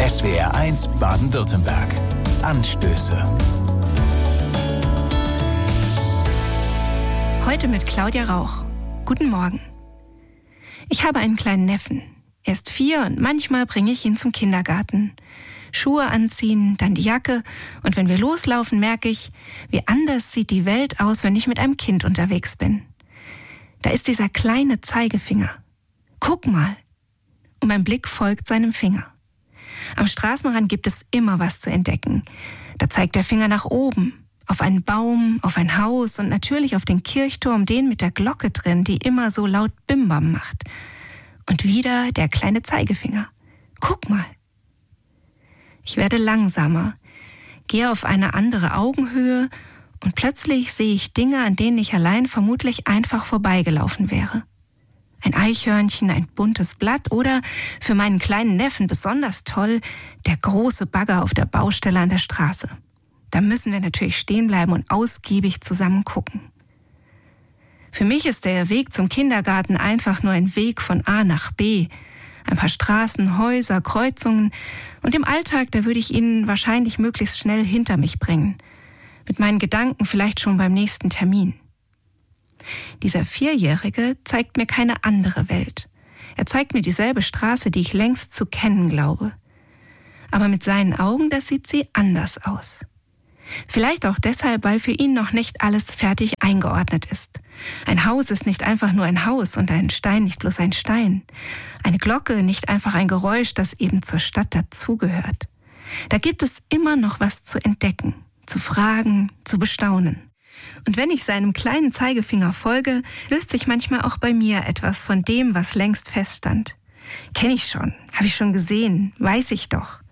SWR1 Baden-Württemberg. Anstöße. Heute mit Claudia Rauch. Guten Morgen. Ich habe einen kleinen Neffen. Er ist 4 und manchmal bringe ich ihn zum Kindergarten. Schuhe anziehen, dann die Jacke und wenn wir loslaufen, merke ich, wie anders sieht die Welt aus, wenn ich mit einem Kind unterwegs bin. Da ist dieser kleine Zeigefinger. Guck mal. Und mein Blick folgt seinem Finger. Am Straßenrand gibt es immer was zu entdecken. Da zeigt der Finger nach oben, auf einen Baum, auf ein Haus und natürlich auf den Kirchturm, den mit der Glocke drin, die immer so laut Bimbam macht. Und wieder der kleine Zeigefinger. Guck mal. Ich werde langsamer, gehe auf eine andere Augenhöhe und plötzlich sehe ich Dinge, an denen ich allein vermutlich einfach vorbeigelaufen wäre. Ein Eichhörnchen, ein buntes Blatt oder, für meinen kleinen Neffen besonders toll, der große Bagger auf der Baustelle an der Straße. Da müssen wir natürlich stehen bleiben und ausgiebig zusammen gucken. Für mich ist der Weg zum Kindergarten einfach nur ein Weg von A nach B. Ein paar Straßen, Häuser, Kreuzungen und im Alltag, da würde ich ihn wahrscheinlich möglichst schnell hinter mich bringen. Mit meinen Gedanken vielleicht schon beim nächsten Termin. Dieser 4-Jährige zeigt mir keine andere Welt. Er zeigt mir dieselbe Straße, die ich längst zu kennen glaube. Aber mit seinen Augen, das sieht sie anders aus. Vielleicht auch deshalb, weil für ihn noch nicht alles fertig eingeordnet ist. Ein Haus ist nicht einfach nur ein Haus und ein Stein nicht bloß ein Stein. Eine Glocke nicht einfach ein Geräusch, das eben zur Stadt dazugehört. Da gibt es immer noch was zu entdecken, zu fragen, zu bestaunen. Und wenn ich seinem kleinen Zeigefinger folge, löst sich manchmal auch bei mir etwas von dem, was längst feststand. Kenne ich schon, habe ich schon gesehen, weiß ich doch.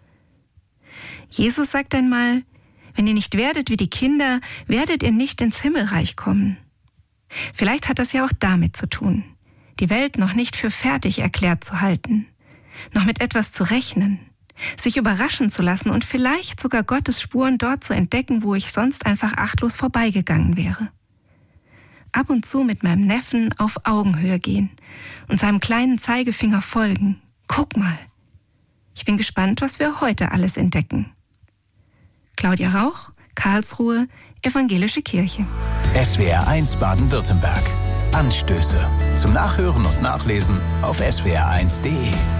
Jesus sagt einmal: Wenn ihr nicht werdet wie die Kinder, werdet ihr nicht ins Himmelreich kommen. Vielleicht hat das ja auch damit zu tun, die Welt noch nicht für fertig erklärt zu halten, noch mit etwas zu rechnen, sich überraschen zu lassen und vielleicht sogar Gottes Spuren dort zu entdecken, wo ich sonst einfach achtlos vorbeigegangen wäre. Ab und zu mit meinem Neffen auf Augenhöhe gehen und seinem kleinen Zeigefinger folgen. Guck mal. Ich bin gespannt, was wir heute alles entdecken. Claudia Rauch, Karlsruhe, Evangelische Kirche. SWR1 Baden-Württemberg. Anstöße. Zum Nachhören und Nachlesen auf swr1.de.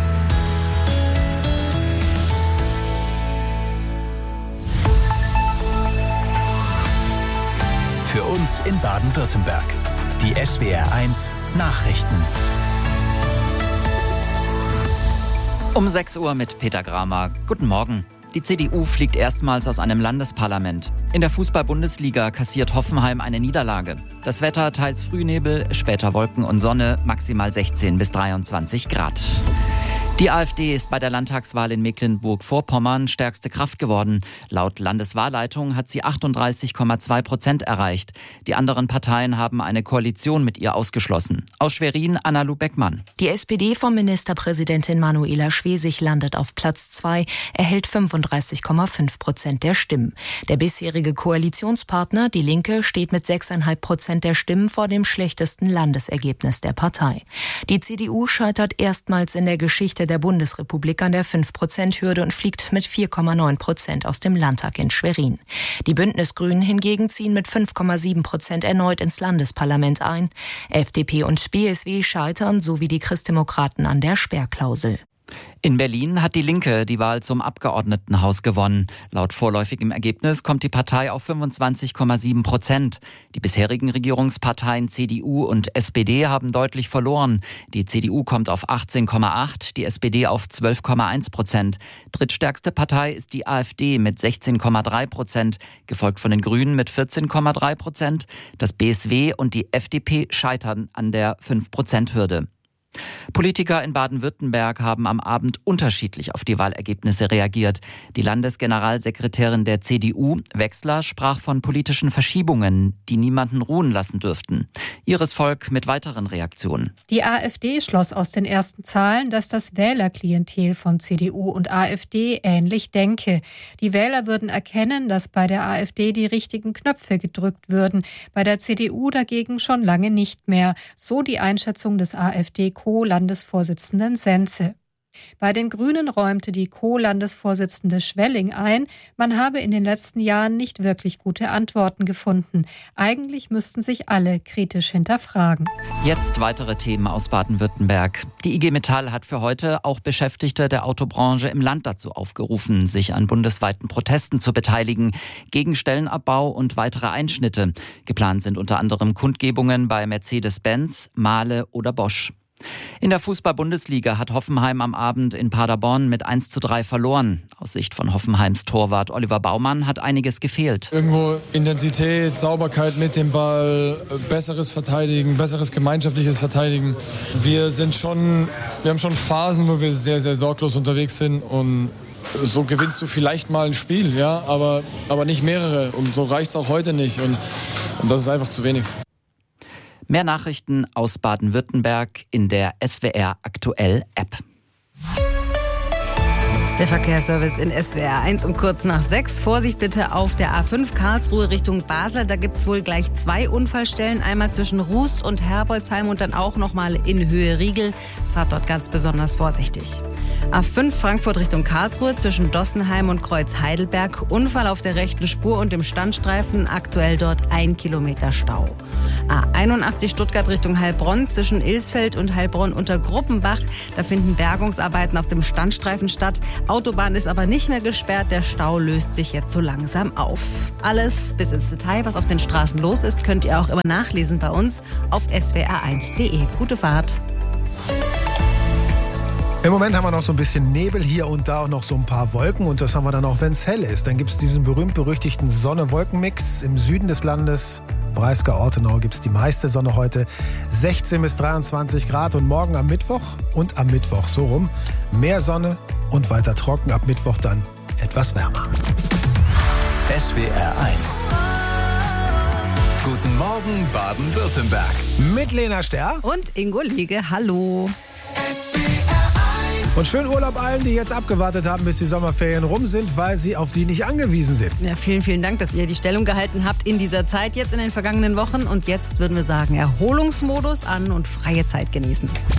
Für uns in Baden-Württemberg. Die SWR1 Nachrichten. Um 6 Uhr mit Peter Gramer. Guten Morgen. Die CDU fliegt erstmals aus einem Landesparlament. In der Fußball-Bundesliga kassiert Hoffenheim eine Niederlage. Das Wetter teils Frühnebel, später Wolken und Sonne, maximal 16 bis 23 Grad. Die AfD ist bei der Landtagswahl in Mecklenburg-Vorpommern stärkste Kraft geworden. Laut Landeswahlleitung hat sie 38,2% erreicht. Die anderen Parteien haben eine Koalition mit ihr ausgeschlossen. Aus Schwerin, Anna-Lu Beckmann. Die SPD von Ministerpräsidentin Manuela Schwesig landet auf Platz 2, erhält 35,5% der Stimmen. Der bisherige Koalitionspartner, die Linke, steht mit 6,5% der Stimmen vor dem schlechtesten Landesergebnis der Partei. Die CDU scheitert erstmals in der Geschichte der Bundesrepublik an der 5%-Hürde und fliegt mit 4,9% aus dem Landtag in Schwerin. Die Bündnisgrünen hingegen ziehen mit 5,7% erneut ins Landesparlament ein. FDP und BSW scheitern, sowie die Christdemokraten an der Sperrklausel. In Berlin hat die Linke die Wahl zum Abgeordnetenhaus gewonnen. Laut vorläufigem Ergebnis kommt die Partei auf 25,7%. Die bisherigen Regierungsparteien CDU und SPD haben deutlich verloren. Die CDU kommt auf 18,8%, die SPD auf 12,1%. Drittstärkste Partei ist die AfD mit 16,3%, gefolgt von den Grünen mit 14,3%. Das BSW und die FDP scheitern an der 5%-Hürde. Politiker in Baden-Württemberg haben am Abend unterschiedlich auf die Wahlergebnisse reagiert. Die Landesgeneralsekretärin der CDU, Wechsler, sprach von politischen Verschiebungen, die niemanden ruhen lassen dürften. Ihres Volk mit weiteren Reaktionen. Die AfD schloss aus den ersten Zahlen, dass das Wählerklientel von CDU und AfD ähnlich denke. Die Wähler würden erkennen, dass bei der AfD die richtigen Knöpfe gedrückt würden, bei der CDU dagegen schon lange nicht mehr. So die Einschätzung des AfD-Co-Landesvorsitzenden Sense. Bei den Grünen räumte die Co-Landesvorsitzende Schwelling ein, man habe in den letzten Jahren nicht wirklich gute Antworten gefunden. Eigentlich müssten sich alle kritisch hinterfragen. Jetzt weitere Themen aus Baden-Württemberg. Die IG Metall hat für heute auch Beschäftigte der Autobranche im Land dazu aufgerufen, sich an bundesweiten Protesten zu beteiligen, gegen Stellenabbau und weitere Einschnitte. Geplant sind unter anderem Kundgebungen bei Mercedes-Benz, Mahle oder Bosch. In der Fußball-Bundesliga hat Hoffenheim am Abend in Paderborn mit 1:3 verloren. Aus Sicht von Hoffenheims Torwart Oliver Baumann hat einiges gefehlt. Irgendwo Intensität, Sauberkeit mit dem Ball, besseres Verteidigen, besseres gemeinschaftliches Verteidigen. Wir haben schon Phasen, wo wir sehr, sehr sorglos unterwegs sind und so gewinnst du vielleicht mal ein Spiel, ja, aber nicht mehrere und so reicht es auch heute nicht und das ist einfach zu wenig. Mehr Nachrichten aus Baden-Württemberg in der SWR Aktuell App. Der Verkehrsservice in SWR 1 um kurz nach 6. Vorsicht bitte auf der A5 Karlsruhe Richtung Basel. Da gibt es wohl gleich 2 Unfallstellen. Einmal zwischen Rust und Herbolzheim und dann auch nochmal in Höhe Riegel. Fahrt dort ganz besonders vorsichtig. A5 Frankfurt Richtung Karlsruhe zwischen Dossenheim und Kreuz Heidelberg. Unfall auf der rechten Spur und im Standstreifen. Aktuell dort 1 Kilometer Stau. A81 Stuttgart Richtung Heilbronn zwischen Ilsfeld und Heilbronn unter Gruppenbach. Da finden Bergungsarbeiten auf dem Standstreifen statt. Autobahn ist aber nicht mehr gesperrt. Der Stau löst sich jetzt so langsam auf. Alles bis ins Detail, was auf den Straßen los ist, könnt ihr auch immer nachlesen bei uns auf swr1.de. Gute Fahrt. Im Moment haben wir noch so ein bisschen Nebel, hier und da auch noch so ein paar Wolken. Und das haben wir dann auch, wenn es hell ist. Dann gibt es diesen berühmt-berüchtigten Sonne-Wolken-Mix im Süden des Landes. Breisgau-Ortenau gibt es die meiste Sonne heute. 16 bis 23 Grad und morgen am Mittwoch und am Mittwoch so rum. Mehr Sonne und weiter trocken. Ab Mittwoch dann etwas wärmer. SWR 1. Guten Morgen Baden-Württemberg. Mit Lena Sterr Und Ingo Liege, hallo. und schönen Urlaub allen, die jetzt abgewartet haben, bis die Sommerferien rum sind, weil sie auf die nicht angewiesen sind. Ja, vielen, vielen Dank, dass ihr die Stellung gehalten habt in dieser Zeit, jetzt in den vergangenen Wochen. Und jetzt würden wir sagen, Erholungsmodus an und freie Zeit genießen.